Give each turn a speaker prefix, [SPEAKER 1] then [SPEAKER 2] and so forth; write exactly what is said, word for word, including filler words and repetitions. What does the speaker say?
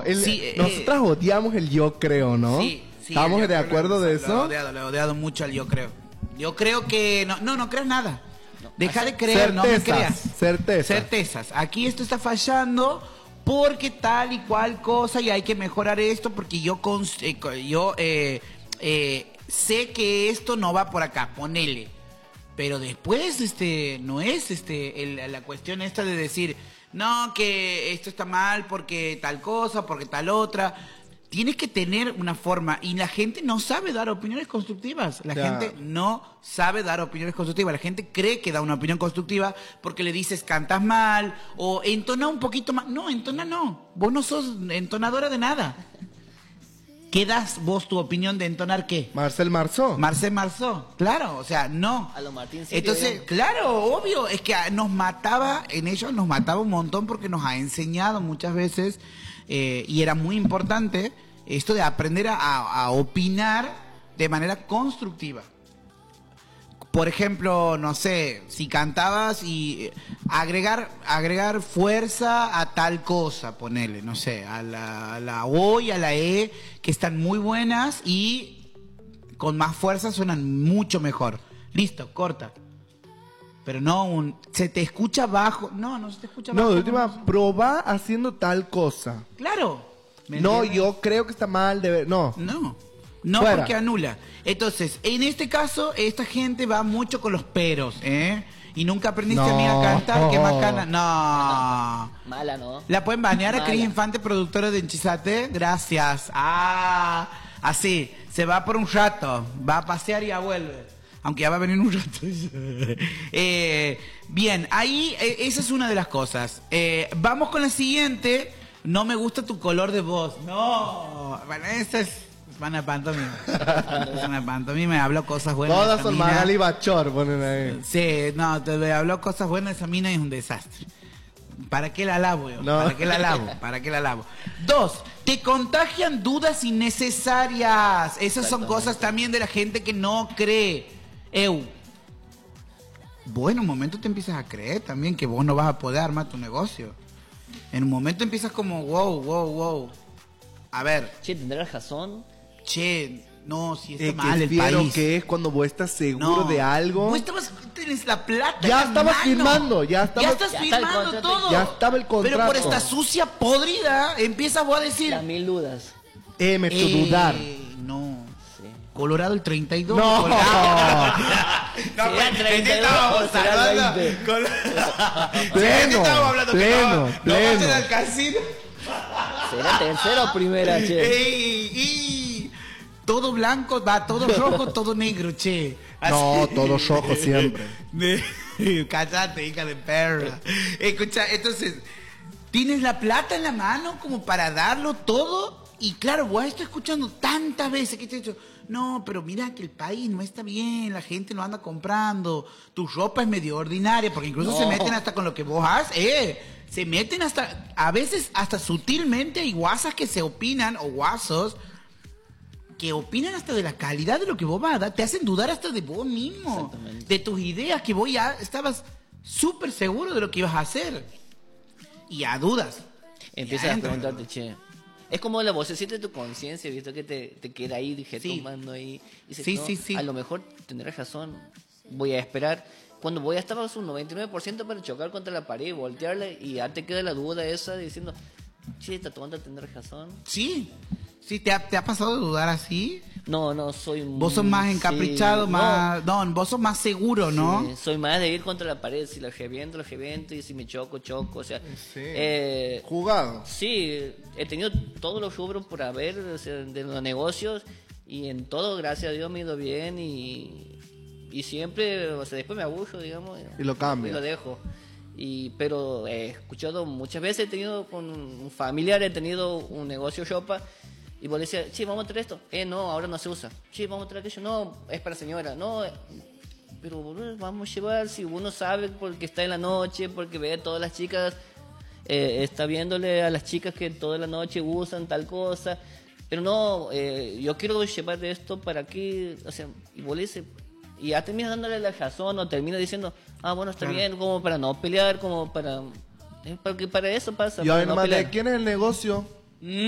[SPEAKER 1] el,
[SPEAKER 2] sí, eh,
[SPEAKER 1] nosotras odiamos el yo creo, ¿no?
[SPEAKER 2] Sí, sí.
[SPEAKER 1] ¿Estamos de acuerdo de
[SPEAKER 2] Lo he
[SPEAKER 1] eso?
[SPEAKER 2] odiado, lo he odiado mucho al yo creo. Yo creo que... No, no, no creas nada. Deja de
[SPEAKER 1] Certezas,
[SPEAKER 2] creer, no me creas.
[SPEAKER 1] certezas.
[SPEAKER 2] Certezas. Aquí esto está fallando porque tal y cual cosa y hay que mejorar esto porque yo, cons eh, yo eh, eh, sé que esto no va por acá, ponele. Pero después este no es este el, la cuestión esta de decir, no, que esto está mal porque tal cosa, porque tal otra. Tienes que tener una forma y la gente no sabe dar opiniones constructivas. La
[SPEAKER 1] Ya.
[SPEAKER 2] gente no sabe dar opiniones constructivas. La gente cree que da una opinión constructiva porque le dices cantas mal o entona un poquito más. No, entona no. Vos no sos entonadora de nada. ¿Qué das vos tu opinión de entonar qué?
[SPEAKER 1] Marcel Marceau.
[SPEAKER 2] Marcel Marceau. Claro, o sea, no.
[SPEAKER 3] A lo Martín Sirio,
[SPEAKER 2] Entonces,
[SPEAKER 3] digamos.
[SPEAKER 2] claro, obvio, es que nos mataba, en ellos nos mataba un montón porque nos ha enseñado muchas veces, eh, y era muy importante, esto de aprender a, a, a opinar de manera constructiva. Por ejemplo, no sé, si cantabas y eh, agregar agregar fuerza a tal cosa, ponele, no sé, a la, a la O y a la E, que están muy buenas y con más fuerza suenan mucho mejor. Listo, corta. Pero no un... Se te escucha bajo. No, no se te escucha
[SPEAKER 1] No,
[SPEAKER 2] bajo.
[SPEAKER 1] de última, probá haciendo tal cosa.
[SPEAKER 2] Claro. ¿Me
[SPEAKER 1] No,
[SPEAKER 2] entiendes?
[SPEAKER 1] yo creo que está mal de ver. No.
[SPEAKER 2] No. No,
[SPEAKER 1] Fuera.
[SPEAKER 2] porque anula. Entonces, en este caso, esta gente va mucho con los peros, ¿eh? Y nunca aprendiste
[SPEAKER 1] No.
[SPEAKER 2] a mí a cantar, que más cana. No.
[SPEAKER 3] Mala, ¿no?
[SPEAKER 2] ¿La pueden banear a Cris
[SPEAKER 3] Mala.
[SPEAKER 2] Infante, productora de Enchizate? Gracias. Ah, así. Se va por un rato. Va a pasear y ya vuelve. Aunque ya va a venir un rato. eh, bien, ahí eh, esa es una de las cosas. Eh, vamos con la siguiente. No me gusta tu color de voz. No. Bueno, esa es... Es una pantomima. Es una pantomima. Habló cosas buenas.
[SPEAKER 1] Todas
[SPEAKER 2] esa
[SPEAKER 1] son
[SPEAKER 2] mina.
[SPEAKER 1] Magali Bachor, ponen ahí.
[SPEAKER 2] Sí, no, te habló cosas buenas. Esa mina es un desastre. ¿Para qué la lavo yo?
[SPEAKER 1] No.
[SPEAKER 2] ¿Para qué la lavo? ¿Para qué la lavo? Dos, te contagian dudas innecesarias. Esas son cosas también de la gente que no cree. Eu. Vos en un momento te empiezas a creer también que vos no vas a poder armar tu negocio. En un momento empiezas como, wow, wow, wow. A ver,
[SPEAKER 3] Che, ¿tendrá razón?
[SPEAKER 2] che, no, si está
[SPEAKER 1] Es
[SPEAKER 2] mal
[SPEAKER 1] que
[SPEAKER 2] el
[SPEAKER 1] fiero
[SPEAKER 2] país.
[SPEAKER 1] que es cuando vos estás seguro
[SPEAKER 2] No.
[SPEAKER 1] de algo.
[SPEAKER 2] Vos estabas, tenés la plata.
[SPEAKER 1] Ya
[SPEAKER 2] en la
[SPEAKER 1] estabas
[SPEAKER 2] mano.
[SPEAKER 1] firmando, ya estabas-
[SPEAKER 2] Ya estás
[SPEAKER 3] Ya está el
[SPEAKER 2] firmando
[SPEAKER 3] contrato.
[SPEAKER 2] todo.
[SPEAKER 1] Ya estaba el contrato.
[SPEAKER 2] Pero por esta sucia podrida, empiezas vos a decir.
[SPEAKER 3] Las mil dudas.
[SPEAKER 1] Eh, me hizo
[SPEAKER 2] eh,
[SPEAKER 1] dudar.
[SPEAKER 2] No.
[SPEAKER 3] Sí.
[SPEAKER 2] Colorado el treinta y dos.
[SPEAKER 1] No.
[SPEAKER 2] Colorado.
[SPEAKER 3] Será
[SPEAKER 2] pues,
[SPEAKER 3] treinta y dos
[SPEAKER 2] estábamos
[SPEAKER 3] o será
[SPEAKER 2] hablando-
[SPEAKER 3] veinte.
[SPEAKER 2] Col-
[SPEAKER 1] Pleno,
[SPEAKER 2] estábamos hablando que
[SPEAKER 1] pleno,
[SPEAKER 2] no, no
[SPEAKER 1] pleno.
[SPEAKER 2] vas al casino.
[SPEAKER 3] ¿Será tercera o primera, che?
[SPEAKER 2] Ey, y todo blanco, va, todo rojo, todo negro, che.
[SPEAKER 1] No, todo rojo siempre.
[SPEAKER 2] Cállate, hija de perra. Escucha, entonces, tienes la plata en la mano como para darlo todo. Y claro, vos estás escuchando tantas veces que te he dicho, no, pero mira que el país no está bien, la gente no anda comprando, tu ropa es medio ordinaria, porque incluso
[SPEAKER 3] No.
[SPEAKER 2] se meten hasta con lo que vos haces, eh, se meten hasta, a veces hasta sutilmente hay guasas que se opinan, o guasos, que opinan hasta de la calidad de lo que vos vas a dar, te hacen dudar hasta de vos mismo,
[SPEAKER 3] Exactamente.
[SPEAKER 2] de tus ideas, que vos ya estabas súper seguro de lo que ibas a hacer, y a dudas.
[SPEAKER 3] Empiezas
[SPEAKER 2] Ya
[SPEAKER 3] a
[SPEAKER 2] entra.
[SPEAKER 3] preguntarte, che. Es como la vocecita de tu conciencia, ¿viste? Que te, te queda ahí, dije,
[SPEAKER 2] Sí.
[SPEAKER 3] tomando ahí. Y dices,
[SPEAKER 2] Sí,
[SPEAKER 3] no,
[SPEAKER 2] sí, sí.
[SPEAKER 3] A lo mejor tendrás razón. Voy a esperar. Cuando voy a estar a un noventa y nueve por ciento para chocar contra la pared, voltearla y ya te queda la duda esa diciendo, che, esta tonta tendrá razón.
[SPEAKER 2] Sí, sí, ¿te ha, te ha pasado de dudar así?
[SPEAKER 3] No, no, soy...
[SPEAKER 2] Vos sos más
[SPEAKER 3] sí,
[SPEAKER 2] encaprichado,
[SPEAKER 3] no,
[SPEAKER 2] más... No, vos sos más seguro, ¿no?
[SPEAKER 3] sí, soy más de ir contra la pared. Si lo reviento, lo reviento. Y si me choco, choco. O sea,
[SPEAKER 1] Sí.
[SPEAKER 3] eh,
[SPEAKER 1] Jugado.
[SPEAKER 3] sí, he tenido todos los rubros por haber, o sea, de los negocios. Y en todo, gracias a Dios, me ha ido bien. Y, y siempre, o sea, después me aburro, digamos.
[SPEAKER 1] Y lo cambia.
[SPEAKER 3] Y lo dejo. Y, pero he escuchado muchas veces, he tenido con un familiar, he tenido un negocio ropa. Y vos le decías, sí, vamos a traer esto. Eh, no, ahora no se usa. Sí, vamos a traer aquello. No, es para señora. No, eh, pero boludo, vamos a llevar. Si uno sabe porque está en la noche, porque ve a todas las chicas, eh, está viéndole a las chicas que toda la noche usan tal cosa. Pero no, eh, yo quiero llevar de esto para aquí. O sea, y vos le dices, y ya terminas dándole la razón o termina diciendo, ah, bueno, está
[SPEAKER 2] Claro.
[SPEAKER 3] bien, como para no pelear, como para. Eh, porque para eso pasa.
[SPEAKER 1] Y
[SPEAKER 3] para
[SPEAKER 1] además,
[SPEAKER 3] no pelear.
[SPEAKER 1] ¿de quién es el negocio?